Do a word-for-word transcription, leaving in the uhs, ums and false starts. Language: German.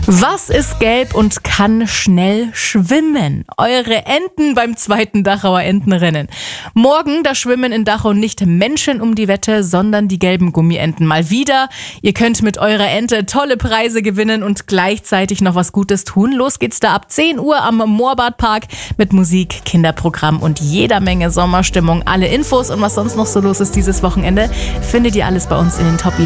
Was ist gelb und kann schnell schwimmen? Eure Enten beim zweiten Dachauer Entenrennen. Morgen, da schwimmen in Dachau nicht Menschen um die Wette, sondern die gelben Gummienten mal wieder. Ihr könnt mit eurer Ente tolle Preise gewinnen und gleichzeitig noch was Gutes tun. Los geht's da ab zehn Uhr am Moorbadpark mit Musik, Kinderprogramm und jeder Menge Sommerstimmung. Alle Infos und was sonst noch so los ist dieses Wochenende, findet ihr alles bei uns in den Top